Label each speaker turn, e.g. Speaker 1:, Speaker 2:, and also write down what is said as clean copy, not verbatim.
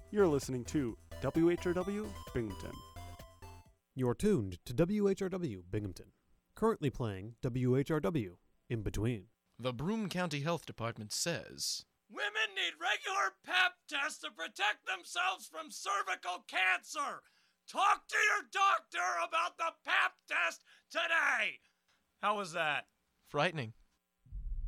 Speaker 1: You're listening to WHRW Binghamton.
Speaker 2: You're tuned to WHRW Binghamton. Currently playing WHRW In Between.
Speaker 3: The Broome County Health Department says,
Speaker 4: women need regular Pap tests to protect themselves from cervical cancer. Talk to your doctor about the Pap test today. How was that?
Speaker 3: frightening.